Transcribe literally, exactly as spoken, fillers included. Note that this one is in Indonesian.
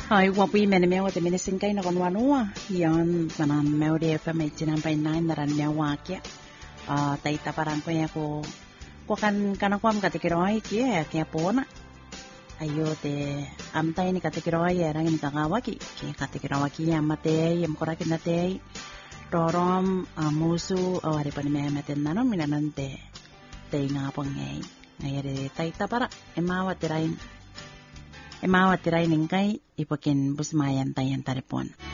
Ai wapi mena mewa te mena singkai na konwanua yon mana mewa de fa me tinan pa nine naran mewa kia ah taita parang ko ya ko ko kan kana kwam katikiroi kia kia pona ayo te amtai ni katikiroi ya rang ni kakawaki ki katikiroi ya mate yam koraki na te torom musu awari pa ni me meten nano minanante te nga pangai ngayare taita para emawa tirain Emawa tiray ningkay ipakin busmayan tayan taripon.